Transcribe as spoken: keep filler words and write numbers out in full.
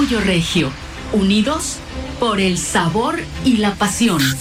Orgullo Regio, unidos por el sabor y la pasión.